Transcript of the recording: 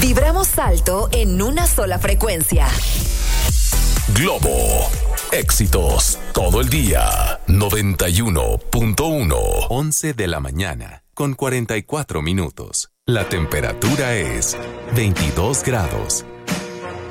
Vibramos alto en una sola frecuencia. Globo. Éxitos todo el día. 91.1. 11 de la mañana, con 44 minutos. La temperatura es 22 grados.